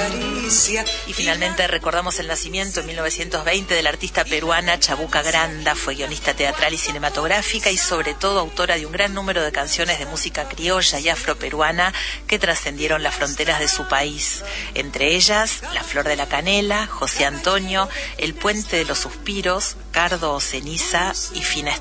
caricia. Y finalmente recordamos el nacimiento en 1920 de la artista peruana Chabuca Granda. Fue guionista teatral y cinematográfica y sobre todo autora de un gran número de canciones de música criolla y afroperuana que trascendieron las fronteras de su país. Entre ellas, La Flor de la Canela, José Antonio, El Puente de los Suspiros, Cardo o Ceniza y Fina